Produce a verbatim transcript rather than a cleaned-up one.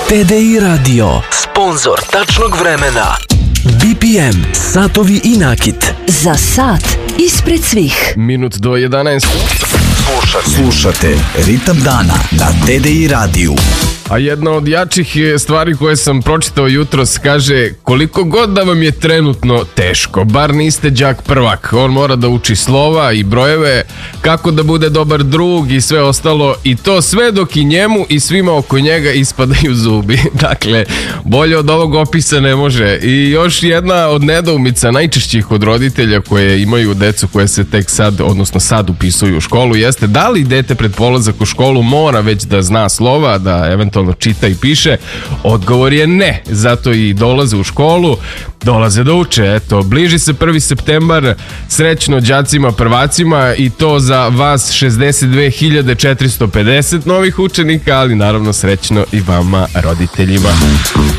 T D I Radio, sponzor tačnog vremena. B P M, satovi i nakit. Za sat ispred svih. Minut do jedanaest. Slušate, Slušate Ritam dana na T D I radiju. A jedna od jačih stvari koje sam pročitao jutros kaže: koliko god da vam je trenutno teško, bar niste đak prvak. On mora da uči slova i brojeve, kako da bude dobar drug i sve ostalo, i to sve dok i njemu i svima oko njega ispadaju zubi. Dakle, bolje od ovog opisa ne može. I još jedna od nedoumica najčešćih od roditelja koje imaju decu koje se tek sad, odnosno sad upisuju u školu, jeste da li dete pred polazak u školu mora već da zna slova, da eventualno čita i piše. Odgovor je ne, zato i dolaze u školu, dolaze da uče. Eto, bliži se prvi septembar, srećno đacima prvacima, i to za vas šezdeset dve hiljade četiristo pedeset novih učenika, ali naravno srećno i vama roditeljima.